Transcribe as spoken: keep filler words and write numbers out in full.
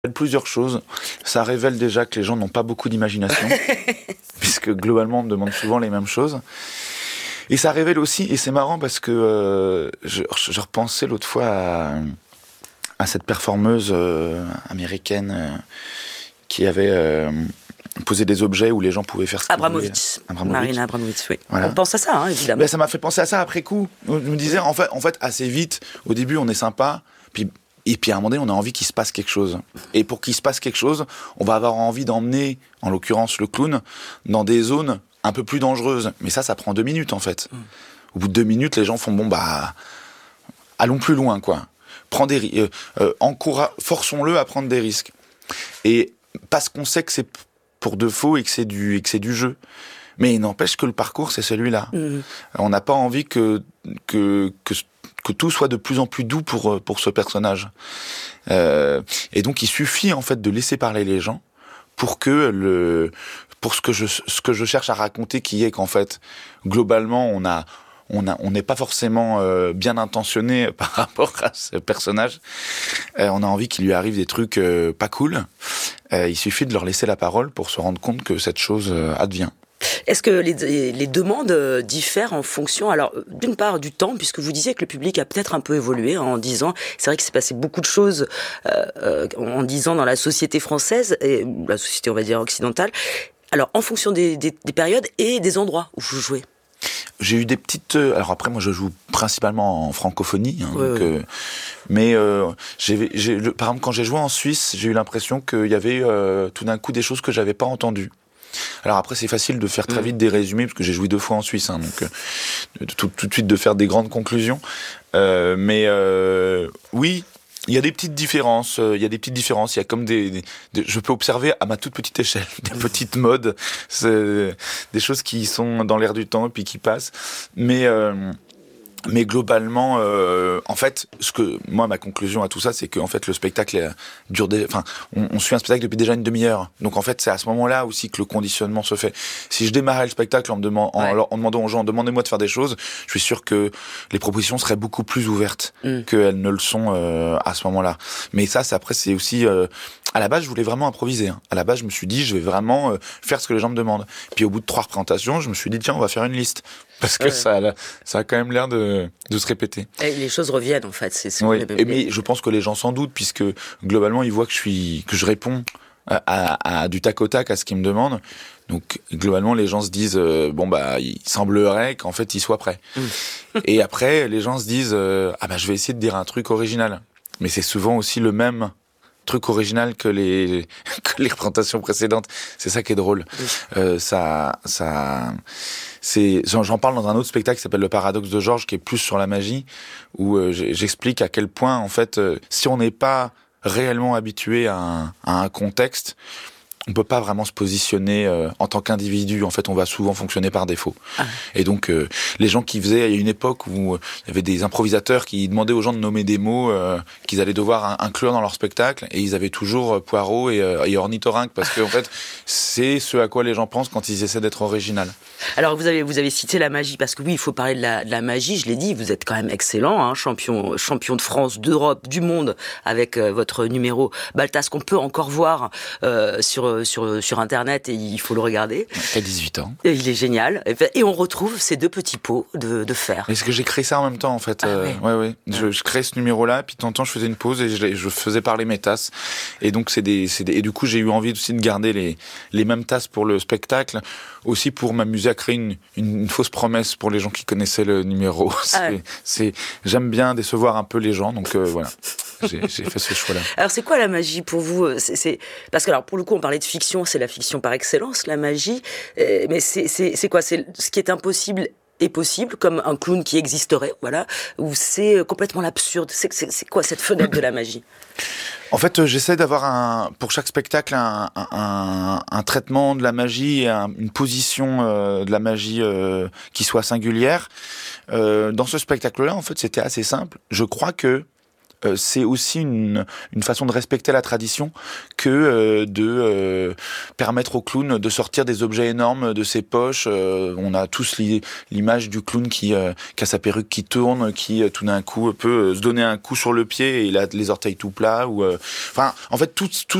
Plusieurs choses. Ça révèle déjà que les gens n'ont pas beaucoup d'imagination, puisque globalement on me demande souvent les mêmes choses. Et ça révèle aussi, et c'est marrant parce que euh, je, je repensais l'autre fois à, à cette performeuse euh, américaine euh, qui avait euh, posé des objets où les gens pouvaient faire ce qu'ils Abramovitch. Abramovitch. Marina Abramovitch, oui. Voilà. On pense à ça, hein, évidemment. Ben, ça m'a fait penser à ça après coup. Je me disais, en fait, en fait, assez vite, au début on est sympa, puis Et puis à un moment donné, on a envie qu'il se passe quelque chose. Et pour qu'il se passe quelque chose, on va avoir envie d'emmener, en l'occurrence le clown, dans des zones un peu plus dangereuses. Mais ça, ça prend deux minutes en fait. Mmh. Au bout de deux minutes, les gens font bon bah, allons plus loin quoi. Prends des, euh, euh, encourage, forçons-le à prendre des risques. Et parce qu'on sait que c'est pour de faux et que c'est du, et que c'est du jeu. Mais il n'empêche que le parcours, c'est celui-là. Mmh. On n'a pas envie que que que que tout soit de plus en plus doux pour pour ce personnage. Euh, et donc il suffit en fait de laisser parler les gens pour que le pour ce que je ce que je cherche à raconter, qui est qu'en fait globalement on a on a on n'est pas forcément euh, bien intentionné par rapport à ce personnage. Euh, on a envie qu'il lui arrive des trucs euh, pas cool. Euh, il suffit de leur laisser la parole pour se rendre compte que cette chose euh, advient. Est-ce que les, les demandes diffèrent en fonction, alors d'une part du temps, puisque vous disiez que le public a peut-être un peu évolué en dix ans. C'est vrai qu'il s'est passé beaucoup de choses euh, en dix ans dans la société française, et la société on va dire occidentale. Alors en fonction des, des, des périodes et des endroits où vous jouez. J'ai eu des petites... Alors après, moi, je joue principalement en francophonie. Hein, oui, donc, oui. Euh, mais euh, j'ai, j'ai, le, par exemple, quand j'ai joué en Suisse, j'ai eu l'impression qu'il y avait euh, tout d'un coup des choses que j'avais pas entendues. Alors après, c'est facile de faire très vite des résumés, parce que j'ai joué deux fois en Suisse, hein, donc euh, tout, tout de suite de faire des grandes conclusions. Euh, mais euh, oui... Il y a des petites différences, il y a des petites différences, il y a comme des, des, des je peux observer à ma toute petite échelle des petites modes, c'est des choses qui sont dans l'air du temps et puis qui passent. Mais euh, mais globalement, euh, en fait, ce que moi ma conclusion à tout ça, c'est que en fait le spectacle dure des, enfin, on, on suit un spectacle depuis déjà une demi-heure. Donc en fait, c'est à ce moment-là aussi que le conditionnement se fait. Si je démarrais le spectacle en me demandant, en, ouais. en demandant aux gens, demandez-moi de faire des choses, je suis sûr que les propositions seraient beaucoup plus ouvertes mm. qu'elles ne le sont euh, à ce moment-là. Mais ça, c'est après, c'est aussi euh, à la base, je voulais vraiment improviser. Hein. À la base, je me suis dit, je vais vraiment euh, faire ce que les gens me demandent. Puis au bout de trois représentations, je me suis dit, tiens, on va faire une liste. Parce que ouais. ça, a, ça a quand même l'air de, de se répéter. Et les choses reviennent en fait. C'est, c'est oui. Et mais je pense que les gens s'en doutent, puisque globalement ils voient que je suis, que je réponds à, à, à du tac au tac à ce qu'ils me demandent. Donc globalement les gens se disent euh, bon bah il semblerait qu'en fait ils soient prêts. Mmh. Et après les gens se disent euh, ah bah je vais essayer de dire un truc original. Mais c'est souvent aussi le même truc original que les que les représentations précédentes. C'est ça qui est drôle. Mmh. Euh, ça ça c'est j'en parle dans un autre spectacle qui s'appelle Le Paradoxe de Georges, qui est plus sur la magie, où euh, j'explique à quel point en fait euh, si on n'est pas réellement habitué à un, à un contexte, on peut pas vraiment se positionner euh, en tant qu'individu. En fait, on va souvent fonctionner par défaut. Ah. Et donc, euh, les gens qui faisaient, il y a une époque où euh, il y avait des improvisateurs qui demandaient aux gens de nommer des mots euh, qu'ils allaient devoir inclure dans leur spectacle, et ils avaient toujours euh, poireau et, euh, et ornithorynque, parce que en fait, c'est ce à quoi les gens pensent quand ils essaient d'être original. Alors, vous avez vous avez cité la magie, parce que oui, il faut parler de la, de la magie. Je l'ai dit, vous êtes quand même excellent, hein, champion champion de France, d'Europe, du monde, avec euh, votre numéro Balthazz qu'on peut encore voir euh, sur sur sur internet, et il faut le regarder. Il a dix-huit ans. Et il est génial. Et on retrouve ces deux petits pots de, de fer. Est-ce que j'ai créé ça en même temps en fait? Ah, euh, ouais. ouais ouais. Je, je crée ce numéro-là, puis de temps en temps je faisais une pause et je, je faisais parler mes tasses. Et donc c'est des, c'est des et du coup j'ai eu envie aussi de garder les les mêmes tasses pour le spectacle, aussi pour m'amuser à créer une une, une fausse promesse pour les gens qui connaissaient le numéro. C'est, ah ouais. c'est j'aime bien décevoir un peu les gens, donc euh, voilà. J'ai, j'ai fait ce choix-là. Alors, c'est quoi la magie pour vous? c'est, c'est... Parce que, alors, pour le coup, on parlait de fiction, c'est la fiction par excellence, la magie. Euh, mais c'est, c'est, c'est quoi? C'est ce qui est impossible est possible, comme un clown qui existerait, voilà, ou c'est complètement l'absurde? C'est, c'est, c'est quoi cette fenêtre de la magie? En fait, j'essaie d'avoir un, pour chaque spectacle un, un, un traitement de la magie et un, une position euh, de la magie euh, qui soit singulière. Euh, dans ce spectacle-là, en fait, c'était assez simple. Je crois que euh, c'est aussi une, une façon de respecter la tradition que euh, de euh, permettre au clown de sortir des objets énormes de ses poches. Euh, on a tous li- l'image du clown qui, euh, qui a sa perruque qui tourne, qui euh, tout d'un coup peut euh, se donner un coup sur le pied et il a les orteils tout plats. Ou, euh, enfin, en fait, tout, tout